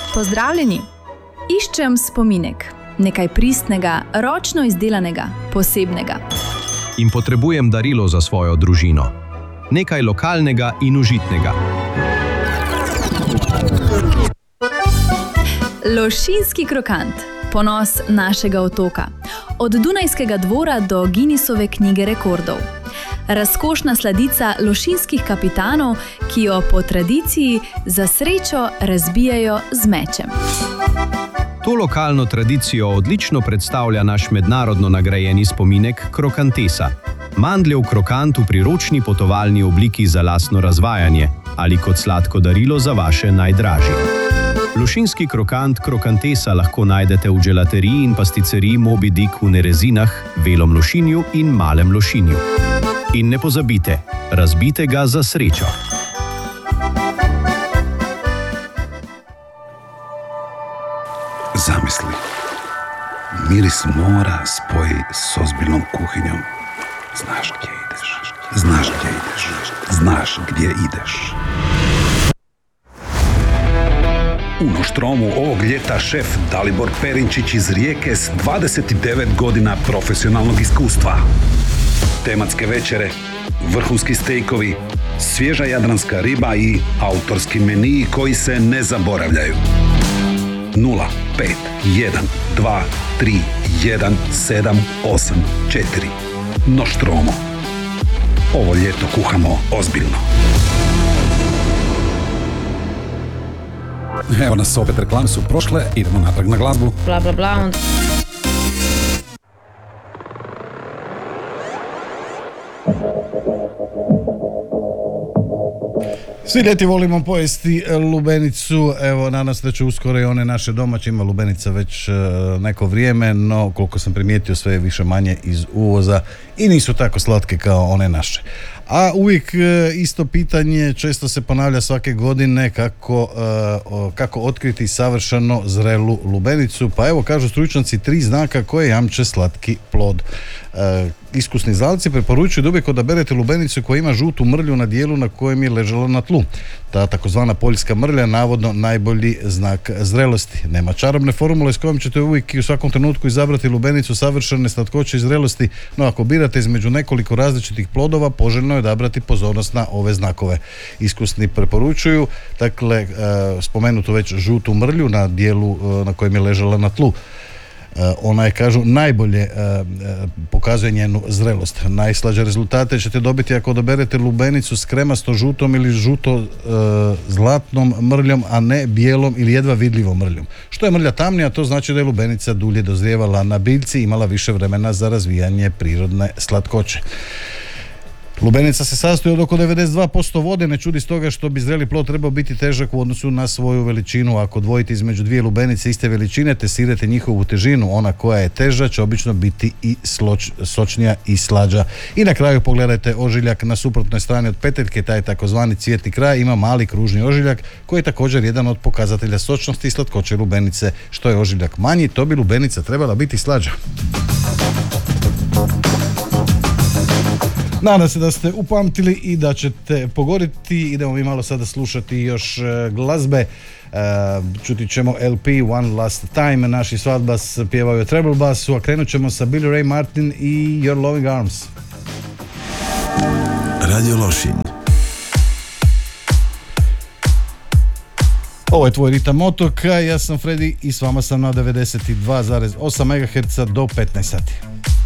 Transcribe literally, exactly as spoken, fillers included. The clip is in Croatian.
Pozdravljeni! Iščem spominek, nekaj pristnega, ročno izdelanega, posebnega. In potrebujem darilo za svojo družino. Nekaj lokalnega in užitnega. Lošinjski krokant, ponos našega otoka. Od Dunajskega dvora do Guinnessove knjige rekordov. Razkošna sladica lošinjskih kapitanov, ki jo po tradiciji za srečo razbijajo z mečem. To lokalno tradicijo odlično predstavlja naš mednarodno nagrajeni spominek krokantesa. Mandljev krokant v priročni potovalni obliki za lastno razvajanje ali kot sladko darilo za vaše najdražje. Lošinjski krokant krokantesa lahko najdete v želateriji in pasticeriji Moby Dick v Nerezinah, Velom Lošinju in Malem Lošinju. In ne pozabite, razbite ga za srečo. Zamisli, miris mora spoji s ozbiljnom kuhinjom. Znaš gdje ideš, znaš gdje ideš, znaš gdje ideš. U Noštromu ovog ljeta šef Dalibor Perinčić iz Rijeke s dvadeset devet godina profesionalnog iskustva. Tematske večere, vrhunski stejkovi, svježa jadranska riba i autorski meniji koji se ne zaboravljaju. nula pet jedan dva tri jedan sedam osam četiri Noštromo. Ovo ljeto kuhamo ozbiljno. Evo nas opet, reklame su prošle, idemo natrag na glazbu. Bla bla bla. On... Svi ljeti volimo pojesti lubenicu, evo nadam se da će uskoro i one naše domaće, ima lubenica već neko vrijeme, no koliko sam primijetio sve je više manje iz uvoza i nisu tako slatke kao one naše. A uvijek isto pitanje, često se ponavlja svake godine kako, kako otkriti savršeno zrelu lubenicu, pa evo kažu stručnjaci tri znaka koje jamče slatki plod. Iskusni znalci preporučuju da uvijek odaberete lubenicu koja ima žutu mrlju na dijelu na kojem je ležala na tlu. Ta takozvana poljska mrlja navodno najbolji znak zrelosti. Nema čarobne formule s kojom ćete uvijek i u svakom trenutku izabrati lubenicu savršene slatkoće i zrelosti, no ako birate između nekoliko različitih plodova, poželjno je odabrati pozornost na ove znakove. Iskusni preporučuju, dakle, spomenutu već žutu mrlju na dijelu na kojem je ležala na tlu. Ona je, kažu, najbolje uh, pokazuje njenu zrelost. Najslađe rezultate ćete dobiti ako odaberete lubenicu s kremasto žutom ili žuto uh, zlatnom mrljom, a ne bijelom ili jedva vidljivom mrljom. Što je mrlja tamnija, to znači da je lubenica dulje dozrijevala na biljci i imala više vremena za razvijanje prirodne slatkoće. Lubenica se sastoji od oko devedeset dva posto vode, ne čudi stoga što bi zreli plod trebao biti težak u odnosu na svoju veličinu. Ako odvojite između dvije lubenice iste veličine, testirate njihovu težinu, ona koja je teža će obično biti i sloč, sočnija i slađa. I na kraju pogledajte ožiljak na suprotnoj strani od peteljke, taj takozvani cvjetni kraj ima mali kružni ožiljak koji je također jedan od pokazatelja sočnosti i slatkoće lubenice. Što je ožiljak manji, to bi lubenica trebala biti slađa. Nadam se da ste upamtili i da ćete pogoditi. Idemo mi malo sada slušati još glazbe. Uh, čuti ćemo L P One Last Time. Naši Svadbas pjevaju treble bassu, a krenut ćemo sa Billy Ray Martin i Your Loving Arms. Radio Lošinj. Ovo je tvoj ritam otoka, ja sam Freddy i s vama sam na devedeset dva zarez osam megaherca do petnaest sati.